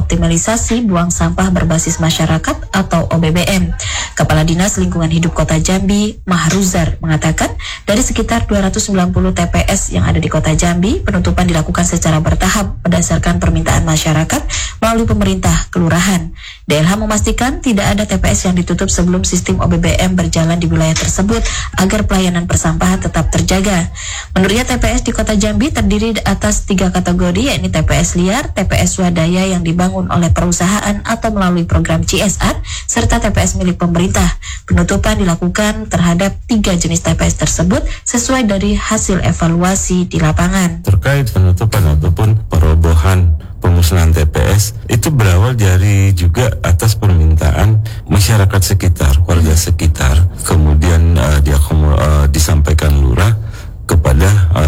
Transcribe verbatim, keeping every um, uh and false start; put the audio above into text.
optimalisasi buang sampah berbasis masyarakat atau O B B M. Kepala Dinas Lingkungan Hidup Kota Jambi, Mahruzar, mengatakan dari sekitar dua ratus sembilan puluh T P S yang ada di Kota Jambi, penutupan dilakukan secara bertahap berdasarkan permintaan masyarakat melalui pemerintah kelurahan. D L H memastikan tidak ada T P S yang ditutup sebelum sistem O B B M berjalan di wilayah tersebut agar pelayanan persampahan tetap terjaga. Menurutnya T P S di Kota Jambi terdiri atas tiga kategori, yakni T P S liar, T P S swadaya yang dibangun oleh perusahaan atau melalui program C S R, serta T P S milik pemerintah. Penutupan dilakukan terhadap tiga jenis T P S tersebut sesuai dari hasil evaluasi di lapangan. Terkait penutupan ataupun perobohan pemusnahan T P S itu berawal dari juga atas permintaan masyarakat sekitar, warga sekitar. Kemudian uh, dia uh, disampaikan lurah kepada uh,